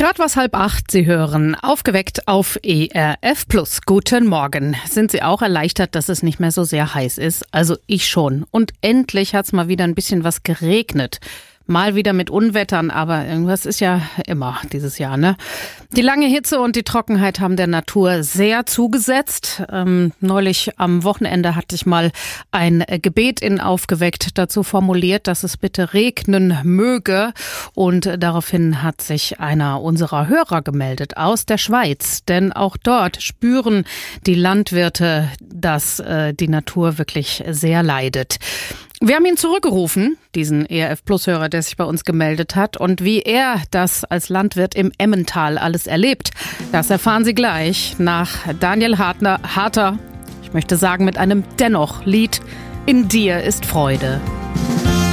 Grad was 7:30, Sie hören Aufgeweckt auf ERF Plus. Guten Morgen. Sind Sie auch erleichtert, dass es nicht mehr so sehr heiß ist? Also ich schon. Und endlich hat's mal wieder ein bisschen was geregnet. Mal wieder mit Unwettern, aber irgendwas ist ja immer dieses Jahr, ne? Die lange Hitze und die Trockenheit haben der Natur sehr zugesetzt. Neulich am Wochenende hatte ich mal ein Gebet in Aufgeweckt dazu formuliert, dass es bitte regnen möge. Und daraufhin hat sich einer unserer Hörer gemeldet aus der Schweiz. Denn auch dort spüren die Landwirte, dass die Natur wirklich sehr leidet. Wir haben ihn zurückgerufen, diesen ERF-Plus-Hörer, der sich bei uns gemeldet hat. Und wie er das als Landwirt im Emmental alles erlebt, das erfahren Sie gleich nach Daniel Harter, ich möchte sagen mit einem Dennoch-Lied, In dir ist Freude.